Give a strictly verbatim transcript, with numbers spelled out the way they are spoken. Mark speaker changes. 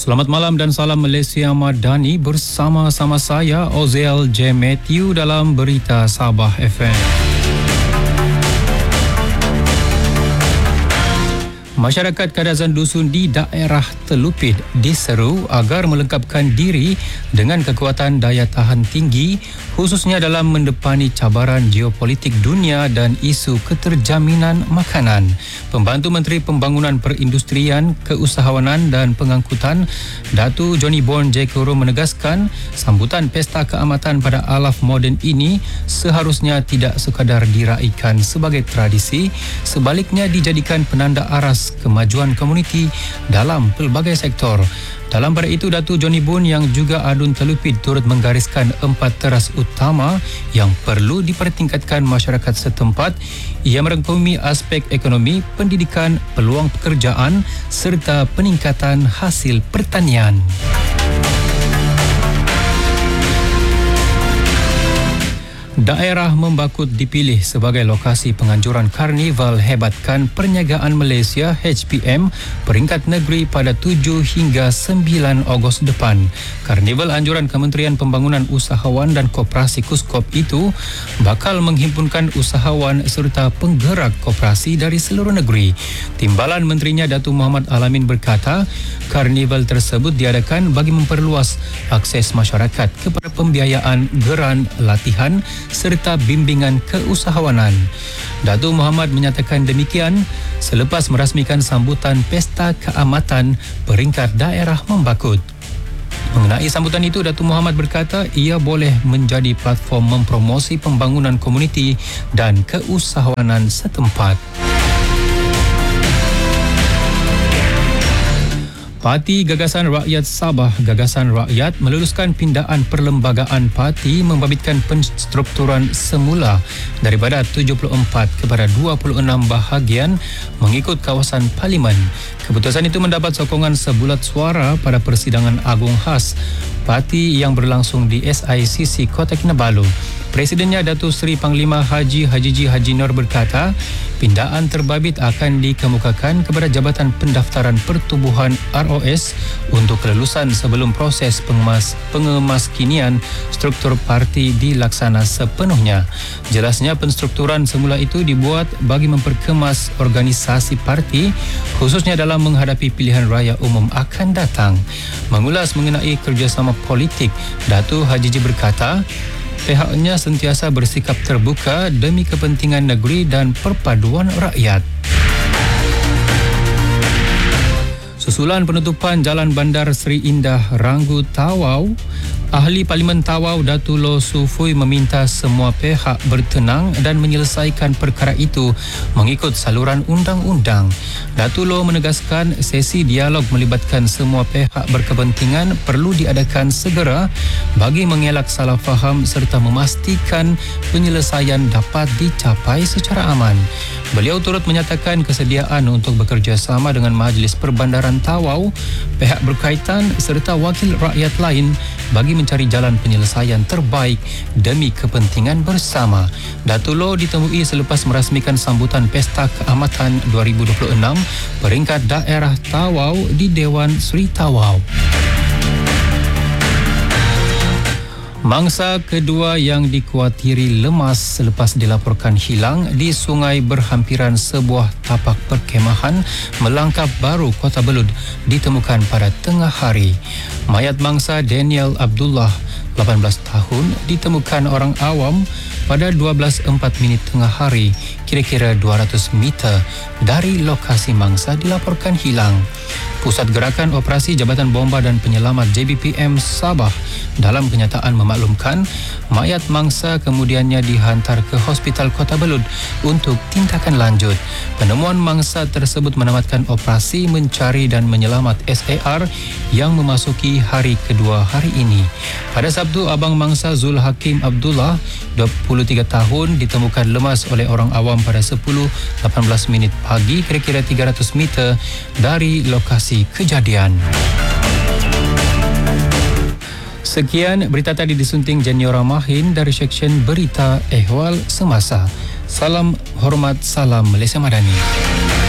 Speaker 1: Selamat malam dan salam Malaysia Madani, bersama-sama saya Ozel J. Matthew dalam Berita Sabah F M. Masyarakat Kadazan Dusun di daerah Telupit diseru agar melengkapkan diri dengan kekuatan daya tahan tinggi, khususnya dalam mendepani cabaran geopolitik dunia dan isu keterjaminan makanan. Pembantu Menteri Pembangunan Perindustrian, Keusahawanan dan Pengangkutan, Datu Johnny Born J. Koro menegaskan sambutan Pesta Keamatan pada alaf moden ini seharusnya tidak sekadar diraikan sebagai tradisi, sebaliknya dijadikan penanda aras kemajuan komuniti dalam pelbagai sektor. Dalam pada itu, Datu Johnny Bun yang juga Adun Telupit turut menggariskan empat teras utama yang perlu dipertingkatkan masyarakat setempat. Ia merangkumi aspek ekonomi, pendidikan, peluang pekerjaan serta peningkatan hasil pertanian. Daerah Membakut dipilih sebagai lokasi penganjuran Karnival Hebatkan Perniagaan Malaysia H P M peringkat negeri pada tujuh hingga sembilan Ogos depan. Karnival anjuran Kementerian Pembangunan Usahawan dan Koperasi Kuskop itu bakal menghimpunkan usahawan serta penggerak koperasi dari seluruh negeri. Timbalan Menterinya Datuk Muhammad Alamin berkata, Karnival tersebut diadakan bagi memperluas akses masyarakat kepada pembiayaan, geran, latihan serta bimbingan keusahawanan. Datuk Muhammad menyatakan demikian selepas merasmikan sambutan Pesta Keamatan peringkat daerah Membakut. Mengenai sambutan itu, Datuk Muhammad berkata ia boleh menjadi platform mempromosi pembangunan komuniti dan keusahawanan setempat. Parti Gagasan Rakyat Sabah, Gagasan Rakyat meluluskan pindaan perlembagaan parti membabitkan penstrukturan semula daripada tujuh puluh empat kepada dua puluh enam bahagian mengikut kawasan parlimen. Keputusan itu mendapat sokongan sebulat suara pada persidangan agung khas parti yang berlangsung di S I C C Kota Kinabalu. Presidennya Datuk Seri Panglima Haji Hajiji Haji Nur berkata, pindaan terbabit akan dikemukakan kepada Jabatan Pendaftaran Pertubuhan R O S untuk kelulusan sebelum proses pengemas, pengemaskinian struktur parti dilaksana sepenuhnya. Jelasnya penstrukturan semula itu dibuat bagi memperkemas organisasi parti khususnya dalam menghadapi pilihan raya umum akan datang. Mengulas mengenai kerjasama politik, Datuk Hajiji berkata, pihaknya sentiasa bersikap terbuka demi kepentingan negeri dan perpaduan rakyat. Susulan penutupan Jalan Bandar Seri Indah Ranggu Tawau, Ahli Parlimen Tawau Datu Loh Sufui meminta semua pihak bertenang dan menyelesaikan perkara itu mengikut saluran undang-undang. Datu Loh menegaskan sesi dialog melibatkan semua pihak berkepentingan perlu diadakan segera bagi mengelak salah faham serta memastikan penyelesaian dapat dicapai secara aman. Beliau turut menyatakan kesediaan untuk bekerjasama dengan Majlis Perbandaran Tawau, pihak berkaitan serta wakil rakyat lain bagi mencari jalan penyelesaian terbaik demi kepentingan bersama. Datu Loh ditemui selepas merasmikan sambutan Pesta Keamatan dua ribu dua puluh enam peringkat daerah Tawau di Dewan Seri Tawau. Mangsa kedua yang dikuatiri lemas selepas dilaporkan hilang di sungai berhampiran sebuah tapak perkemahan Melangkap Baru, Kota Belud ditemukan pada tengah hari. Mayat mangsa Daniel Abdullah, lapan belas tahun, ditemukan orang awam pada dua belas empat minit tengah hari, kira-kira dua ratus meter dari lokasi mangsa dilaporkan hilang. Pusat Gerakan Operasi Jabatan Bomba dan Penyelamat J B P M Sabah dalam kenyataan memaklumkan mayat mangsa kemudiannya dihantar ke Hospital Kota Belud untuk tindakan lanjut. Penemuan mangsa tersebut menamatkan operasi mencari dan menyelamat S A R yang memasuki hari kedua hari ini. Pada Sabtu, abang mangsa Zul Hakim Abdullah, dua puluh tiga tahun, ditemukan lemas oleh orang awam pada sepuluh lapan belas minit pagi, kira-kira tiga ratus meter dari lokasi kejadian. Sekian berita tadi disunting Jeniora Mahin dari Seksyen Berita Ehwal Semasa. Salam hormat, salam Malaysia Madani.